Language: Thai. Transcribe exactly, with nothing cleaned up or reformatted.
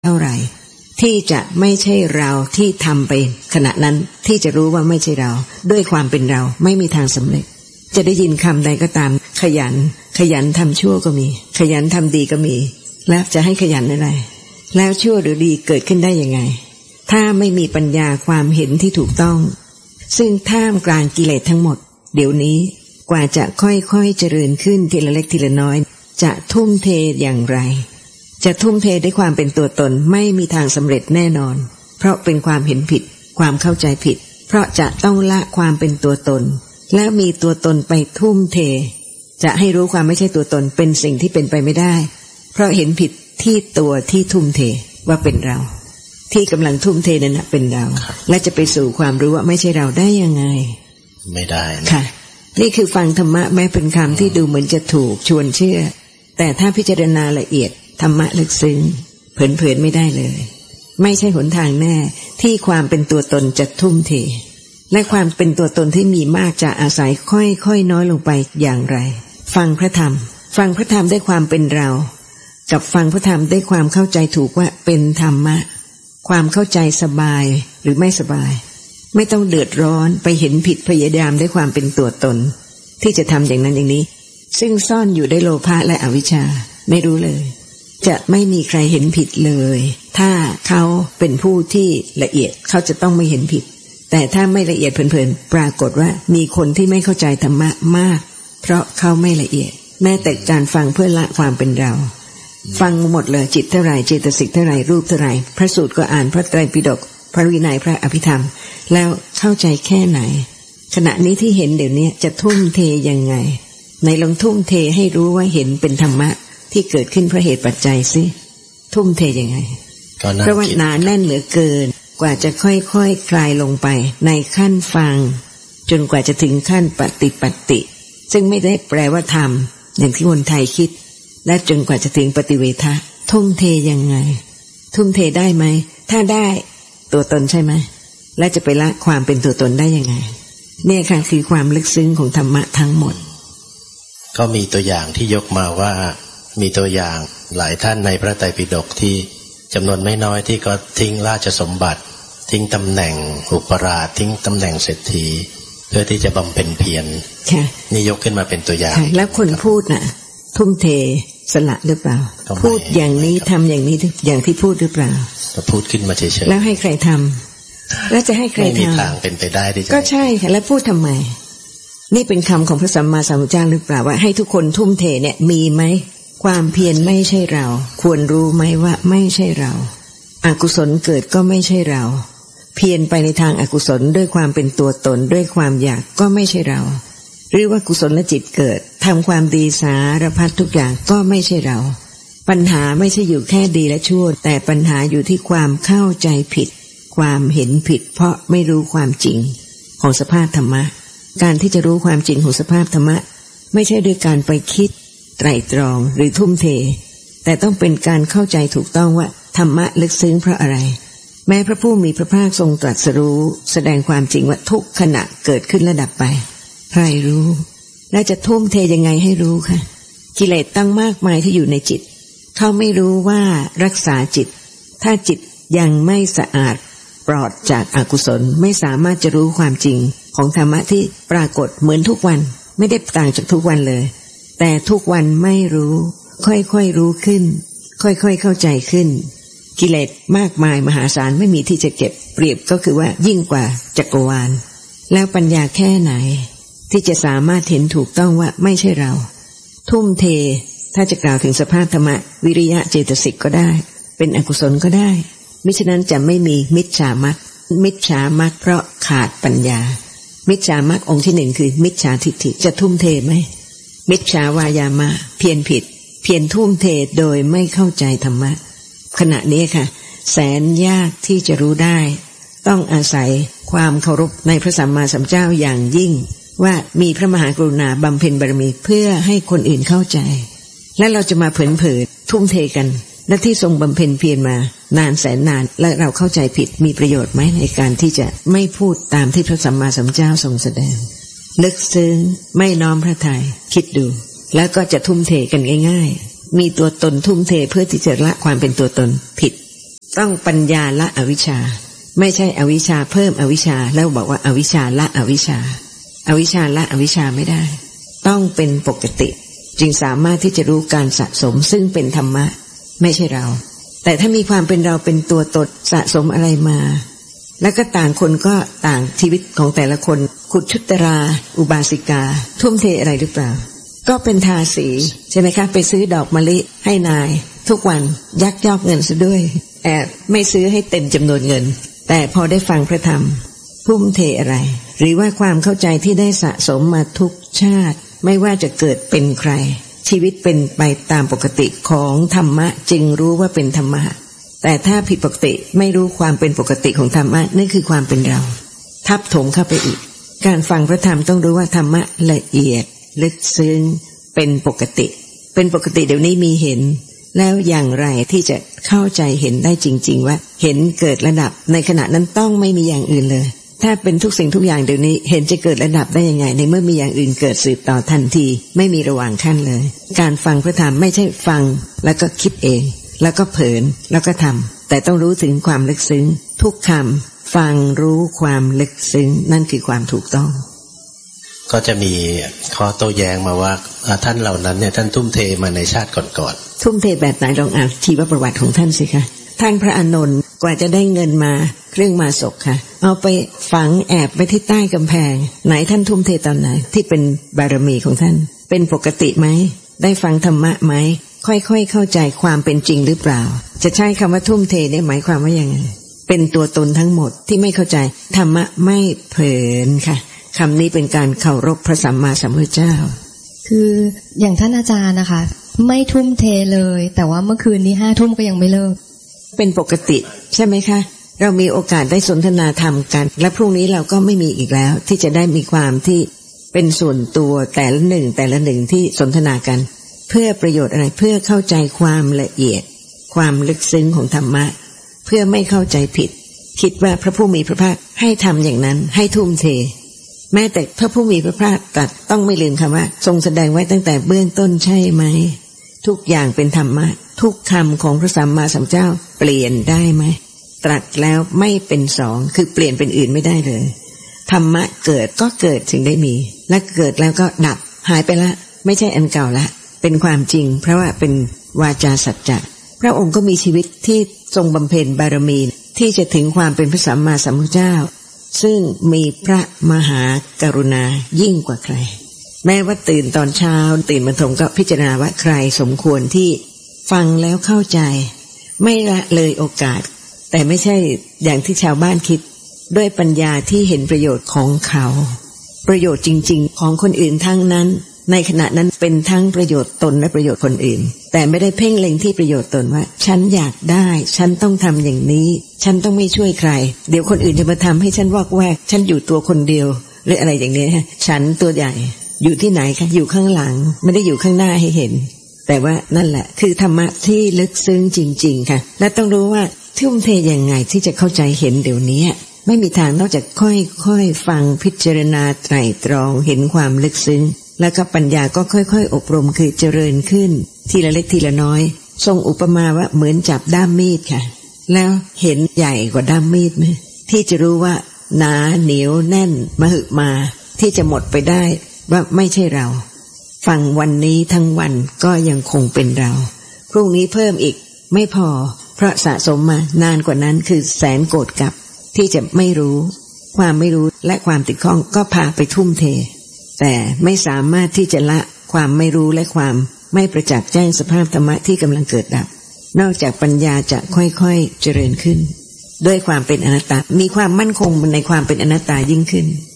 เท่าไหร่ที่จะไม่ใช่เราที่ทำไปขณะนั้นที่จะรู้ว่าไม่ใช่เราด้วยความเป็นเราไม่มีทางสำเร็จจะได้ยินคำใดก็ตามขยันขยันทำชั่วก็มีขยันทำดีก็มีแล้วจะให้ขยันอะไรแล้วชั่วหรือดีเกิดขึ้นได้ยังไงถ้าไม่มีปัญญาความเห็นที่ถูกต้องซึ่งท่ามกลางกิเลสทั้งหมดเดี๋ยวนี้กว่าจะค่อยๆเจริญขึ้นทีละเล็กทีละน้อยจะทุ่มเทอย่างไรจะทุ่มเทด้วยความเป็นตัวตนไม่มีทางสำเร็จแน่นอนเพราะเป็นความเห็นผิดความเข้าใจผิดเพราะจะต้องละความเป็นตัวตนแล้วมีตัวตนไปทุ่มเทจะให้รู้ความไม่ใช่ตัวตนเป็นสิ่งที่เป็นไปไม่ได้เพราะเห็นผิดที่ตัวที่ทุ่มเทว่าเป็นเราที่กำลังทุ่มเทนั้นนะเป็นเราและจะไปสู่ความรู้ว่าไม่ใช่เราได้ยังไงไม่ได้ค่ะนี่คือฟังธรรมะแม้เป็นคำที่ดูเหมือนจะถูกชวนเชื่อแต่ถ้าพิจารณาละเอียดธรรมะลึกซึ้งเผินๆไม่ได้เลยไม่ใช่หนทางแน่ที่ความเป็นตัวตนจะทุ่มเทและความเป็นตัวตนที่มีมากจะอาศัยค่อยๆน้อยลงไปอย่างไรฟังพระธรรมฟังพระธรรมด้วยความเป็นเรากับฟังพระธรรมด้วยความเข้าใจถูกว่าเป็นธรรมะความเข้าใจสบายหรือไม่สบายไม่ต้องเดือดร้อนไปเห็นผิดพยายามด้วยความเป็นตัวตนที่จะทำอย่างนั้นอย่างนี้ซึ่งซ่อนอยู่ในโลภะและอวิชชาไม่รู้เลยจะไม่มีใครเห็นผิดเลยถ้าเขาเป็นผู้ที่ละเอียดเขาจะต้องไม่เห็นผิดแต่ถ้าไม่ละเอียดเพลินๆปรากฏว่ามีคนที่ไม่เข้าใจธรรมะมากเพราะเขาไม่ละเอียดแม้แต่การฟังเพื่อละความเป็นเราฟังหมดเลยจิตเท่าไรเจตสิกเท่าไรรูปเท่าไรพระสูตรก็อ่านพระไตรปิฎกพระวินัยพระอภิธรรมแล้วเข้าใจแค่ไหนขณะนี้ที่เห็นเดี๋ยวนี้จะทุ่มเทยังไงในลองทุ่มเทให้รู้ว่าเห็นเป็นธรรมะที่เกิดขึ้นเพราะเหตุปัจจัยสิทุ่มเทยังไงเพราะว่าหนาแน่นเหลือเกินกว่าจะค่อยๆ ค, คลายลงไปในขั้นฟังจนกว่าจะถึงขั้นปฏิปัตติซึ่งไม่ได้แปลว่าทำอย่างที่คนไทยคิดและจนกว่าจะถึงปฏิเวทะทุ่มเทยังไงทุ่มเทได้ไหมถ้าได้ตัวตนใช่ไหมและจะไปละความเป็นตัวตนได้ยังไงเนี่ยค่ะคือความลึกซึ้งของธรรมะทั้งหมดก็มีตัวอย่างที่ยกมาว่ามีตัวอย่างหลายท่านในพระไตรปิฎกที่จำนวนไม่น้อยที่ก็ทิ้งราชสมบัติทิ้งตำแหน่งอุปราชทิ้งตำแหน่งเศรษฐีเพื่อที่จะบำเพ็ญเพียรนี่ยกขึ้นมาเป็นตัวอย่างแล้วคนพูดน่ะทุ่มเทสละหรือเปล่าพูดอย่างนี้ทำอย่างนี้อย่างที่พูดหรือเปล่าก็พูดขึ้นมาเฉยๆแล้วให้ใครทำแล้วจะให้ใครทำไม่มีทางเป็นไปได้ที่จะก็ใช่ค่ะแล้วพูดทำไมนี่เป็นคำของพระสัมมาสัมพุทธเจ้าหรือเปล่าว่าให้ทุกคนทุ่มเทเนี่ยมีไหมความเพียรไม่ใช่เราควรรู้ไหมว่าไม่ใช่เราอกุศลเกิดก็ไม่ใช่เราเพียรไปในทางอกุศลด้วยความเป็นตัวตนด้วยความอยากก็ไม่ใช่เราหรือว่ากุศลจิตเกิดทำความดีสารพัดทุกอย่างก็ไม่ใช่เราปัญหาไม่ใช่อยู่แค่ดีและชั่วแต่ปัญหาอยู่ที่ความเข้าใจผิดความเห็นผิดเพราะไม่รู้ความจริงของสภาพธรรมะการที่จะรู้ความจริงของสภาพธรรมะไม่ใช่ด้วยการไปคิดไตร่ตรองหรือทุ่มเทแต่ต้องเป็นการเข้าใจถูกต้องว่าธรรมะลึกซึ้งเพราะอะไรแม้พระผู้มีพระภาคทรงตรัสรู้แสดงความจริงว่าทุกขณะเกิดขึ้นและดับไปใครรู้และจะทุ่มเทยังไงให้รู้คะกิเลสตั้งมากมายที่อยู่ในจิตเขาไม่รู้ว่ารักษาจิตถ้าจิตยังไม่สะอาดปลอดจากอกุศลไม่สามารถจะรู้ความจริงของธรรมะที่ปรากฏเหมือนทุกวันไม่ได้ต่างจากทุกวันเลยแต่ทุกวันไม่รู้ค่อยๆรู้ขึ้นค่อยๆเข้าใจขึ้นกิเลสมากมายมหาศาลไม่มีที่จะเก็บเปรียบก็คือว่ายิ่งกว่าจักรวาลแล้วปัญญาแค่ไหนที่จะสามารถเห็นถูกต้องว่าไม่ใช่เราทุ่มเทถ้าจะกล่าวถึงสภาพธรรมะวิริยะเจตสิกก็ได้เป็นอกุศลก็ได้มิฉะนั้นจะไม่มีมิจฉามรรคมิจฉามรรคเพราะขาดปัญญามิจฉามรรคองค์ที่หนึ่งคือมิจฉาทิฏฐิจะทุ่มเทไหมมิจฉาวายามะเพียรผิดเพียรทุ่มเทโดยไม่เข้าใจธรรมะขณะนี้ค่ะแสนยากที่จะรู้ได้ต้องอาศัยความเคารพในพระสัมมาสัมพุทธเจ้าอย่างยิ่งว่ามีพระมหากรุณาบำเพ็ญบารมีเพื่อให้คนอื่นเข้าใจและเราจะมาเผลอๆทุ่มเทกันและที่ทรงบำเพ็ญเพียรมานานแสนนานและเราเข้าใจผิดมีประโยชน์ไหมในการที่จะไม่พูดตามที่พระสัมมาสัมพุทธเจ้าทรงแสดงลึกซึ้งไม่น้อมพระทัยคิดดูแล้วก็จะทุ่มเทกันง่ายๆมีตัวตนทุ่มเทเพื่อที่จะละความเป็นตัวตนผิดต้องปัญญาละอวิชชาไม่ใช่อวิชชาเพิ่มอวิชชาแล้วบอกว่าอวิชชาละอวิชชาอวิชชาละอวิชชาไม่ได้ต้องเป็นปกติจึงสามารถที่จะรู้การสะสมซึ่งเป็นธรรมะไม่ใช่เราแต่ถ้ามีความเป็นเราเป็นตัวตนสะสมอะไรมาแล้วก็ต่างคนก็ต่างชีวิตของแต่ละคนขุดชุตราอุบาสิกาทุ่มเทอะไรหรือเปล่าก็เป็นทาสีใช่ไหมคะไปซื้อดอกมะลิให้นายทุกวันยักยอกเงินซะด้วยแอบไม่ซื้อให้เต็มจำนวนเงินแต่พอได้ฟังพระธรรมทุ่มเทอะไรหรือว่าความเข้าใจที่ได้สะสมมาทุกชาติไม่ว่าจะเกิดเป็นใครชีวิตเป็นไปตามปกติของธรรมะจึงรู้ว่าเป็นธรรมะแต่ถ้าผิดปกติไม่รู้ความเป็นปกติของธรรมะนั่นคือความเป็นเราทับถมเข้าไปอีกการฟังพระธรรมต้องรู้ว่าธรรมะละเอียดลึกซึ้งเป็นปกติเป็นปกติเดี๋ยวนี้มีเห็นแล้วอย่างไรที่จะเข้าใจเห็นได้จริงๆว่าเห็นเกิดระดับในขณะนั้นต้องไม่มีอย่างอื่นเลยถ้าเป็นทุกสิ่งทุกอย่างเดี๋ยวนี้เห็นจะเกิดระดับได้ยังไงในเมื่อมีอย่างอื่นเกิดสืบต่อทันทีไม่มีระหว่างขั้นเลยการฟังพระธรรมไม่ใช่ฟังแล้วก็คิดเองแล้วก็เผลอแล้วก็ทำแต่ต้องรู้ถึงความลึกซึ้งทุกคำฟังรู้ความลึกซึ้งนั่นคือความถูกต้องก็จะมีข้อโต้แย้งมาว่าท่านเหล่านั้นเนี่ยท่านทุ่มเทมาในชาติก่อนๆทุ่มเทแบบไหนลองอ่านชีวประวัติของท่านสิคะท่านพระอานนท์กว่าจะได้เงินมาเครื่องมาศกค่ะเอาไปฝังแอบไว้ที่ใต้กำแพงไหนท่านทุ่มเทตอนไหนที่เป็นบารมีของท่านเป็นปกติไหมได้ฟังธรรมะไหมค่อยๆเข้าใจความเป็นจริงหรือเปล่าจะใช้คำว่าทุ่มเทได้หมายความว่ายังไงเป็นตัวตนทั้งหมดที่ไม่เข้าใจธรรมะไม่เผลอค่ะคำนี้เป็นการเคารพพระสัมมาสัมพุทธเจ้าคืออย่างท่านอาจารย์นะคะไม่ทุ่มเทเลยแต่ว่าเมื่อคืนนี้ห้าทุ่มก็ยังไม่เลิกเป็นปกติใช่ไหมคะเรามีโอกาสได้สนทนาธรรมกันและพรุ่งนี้เราก็ไม่มีอีกแล้วที่จะได้มีความที่เป็นส่วนตัวแต่ละหนึ่งแต่ละหนึ่งที่สนทนากันเพื่อประโยชน์อะไรเพื่อเข้าใจความละเอียดความลึกซึ้งของธรรมะเพื่อไม่เข้าใจผิดคิดว่าพระผู้มีพระภาคให้ทำอย่างนั้นให้ทุ่มเทแม้แต่พระผู้มีพระภาคตรัสต้องไม่ลืมคำว่าทรงแสดงไว้ตั้งแต่เบื้องต้นใช่ไหมทุกอย่างเป็นธรรมะทุกคำของพระสัมมาสัมพุทธเจ้าเปลี่ยนได้ไหมตรัสแล้วไม่เป็นสองคือเปลี่ยนเป็นอื่นไม่ได้เลยธรรมะเกิดก็เกิดถึงได้มีและเกิดแล้วก็ดับหายไปละไม่ใช่อันเก่าละเป็นความจริงเพราะว่าเป็นวาจาสัจจะพระองค์ก็มีชีวิตที่ทรงบำเพ็ญบารมีที่จะถึงความเป็นพระสัมมาสัมพุทธเจ้าซึ่งมีพระมหากรุณายิ่งกว่าใครแม้ว่าตื่นตอนเช้าตื่นบรรทมก็พิจารณาว่าใครสมควรที่ฟังแล้วเข้าใจไม่ละเลยโอกาสแต่ไม่ใช่อย่างที่ชาวบ้านคิดด้วยปัญญาที่เห็นประโยชน์ของเขาประโยชน์จริงๆของคนอื่นทั้งนั้นในขณะนั้นเป็นทั้งประโยชน์ตนและประโยชน์คนอื่นแต่ไม่ได้เพ่งเล็งที่ประโยชน์ตนว่าฉันอยากได้ฉันต้องทำอย่างนี้ฉันต้องไม่ช่วยใครเดี๋ยวคนอื่นจะมาทำให้ฉันวอกแวกฉันอยู่ตัวคนเดียวหรืออะไรอย่างนี้ฮะฉันตัวใหญ่อยู่ที่ไหนคะอยู่ข้างหลังไม่ได้อยู่ข้างหน้าให้เห็นแต่ว่านั่นแหละคือธรรมะที่ลึกซึ้งจริงๆค่ะและต้องรู้ว่าทุ่มเทยังไงที่จะเข้าใจเห็นเดี๋ยวนี้ไม่มีทางนอกจากค่อยๆฟังพิจารณาไตร่ตรองเห็นความลึกซึ้งแล้วก็ปัญญาก็ค่อยๆอบรมคือเจริญขึ้นทีละเล็กทีละน้อยทรงอุปมาว่าเหมือนจับด้ามมีดค่ะแล้วเห็นใหญ่กว่าด้ามมีดไหมที่จะรู้ว่าหนาเหนียวแน่นมหึมาที่จะหมดไปได้ว่าไม่ใช่เราฟังวันนี้ทั้งวันก็ยังคงเป็นเราพรุ่งนี้เพิ่มอีกไม่พอเพราะสะสมมานานกว่านั้นคือแสนโกรธกับที่จะไม่รู้ความไม่รู้และความติดข้องก็พาไปทุ่มเทแต่ไม่สามารถที่จะละความไม่รู้และความไม่ประจักษ์แจ้งสภาพธรรมะที่กำลังเกิดดับนอกจากปัญญาจะค่อยๆเจริญขึ้นด้วยความเป็นอนัตตามีความมั่นคงในความเป็นอนัตตายิ่งขึ้น